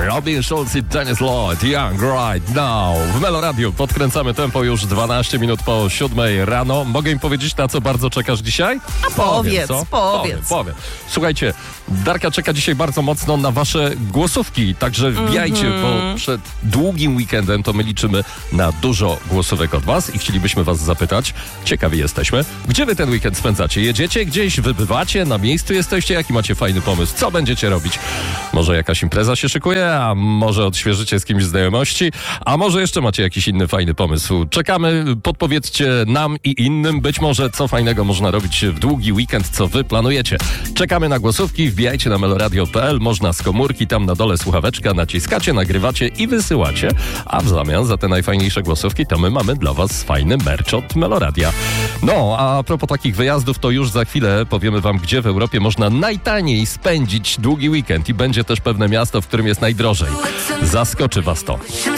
Robin Schulz i Dennis Lloyd, Young Right Now. W Melo Radio podkręcamy tempo już 12 minut po 7 rano. Mogę im powiedzieć, na co bardzo czekasz dzisiaj? Powiedz. Powiem. Słuchajcie, Darka czeka dzisiaj bardzo mocno na wasze głosówki, także wbijajcie, bo przed długim weekendem to my liczymy na dużo głosówek od was i chcielibyśmy was zapytać, ciekawi jesteśmy, gdzie wy ten weekend spędzacie? Jedziecie gdzieś, wybywacie, na miejscu jesteście? Jaki macie fajny pomysł? Co będziecie robić? Może jakaś impreza się szykuje, a może odświeżycie z kimś znajomości, a może jeszcze macie jakiś inny fajny pomysł? Czekamy, podpowiedzcie nam i innym, być może co fajnego można robić w długi weekend, co wy planujecie. Czekamy na głosówki, wbijajcie na meloradio.pl, można z komórki, tam na dole słuchaweczka, naciskacie, nagrywacie i wysyłacie, a w zamian za te najfajniejsze głosówki to my mamy dla was fajny merch od Meloradia. No, a propos takich wyjazdów, to już za chwilę powiemy wam, gdzie w Europie można najtaniej spędzić długi weekend i będzie też pewne miasto, w którym jest najdrożej. Zaskoczy was to.